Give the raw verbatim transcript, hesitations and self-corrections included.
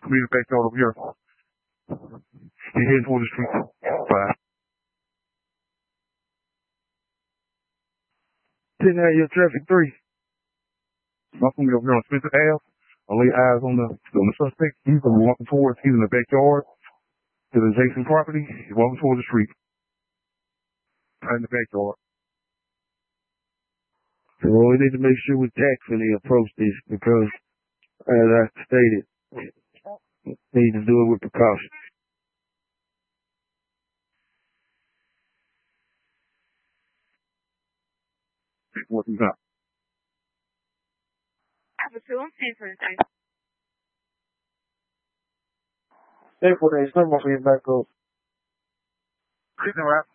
Come in the backyard over here. You're heading towards the street. Five. ten out your traffic three. I'm coming over here on Spencer Ave. I'll lay eyes on the on the suspect. He's walking towards. He's in the backyard to the adjacent property. He's walking towards the street. Right in the backyard. So we need to make sure we tactfully approach this because, as I stated, we need to do it with precaution. What you got? Therefore, there's no more for your back up. Sitting right.